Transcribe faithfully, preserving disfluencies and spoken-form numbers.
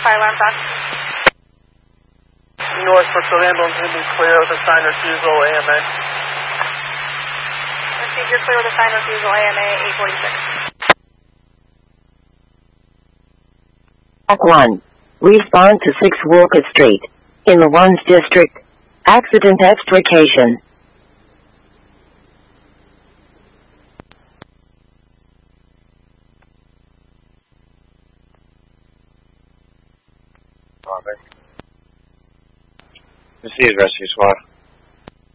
Fire alarm talk. North Brookfield ambulance will be clear with a sign refusal, A M A. Receive, you're clear with a sign refusal, A M A eight forty-six. Track one. Respond to six Wolcott Street, in the ones district. Accident extrication. Received, rescue squad.